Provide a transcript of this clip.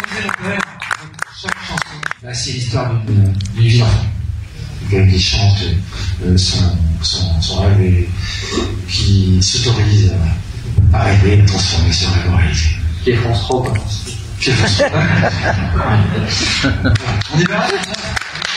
disait le père, chaque chanson, bah, c'est l'histoire d'une vie d'enfant. Qui chante son rêve et qui s'autorise à rêver, à transformer ce rêve en réalité. Qui est France Trop. On y va?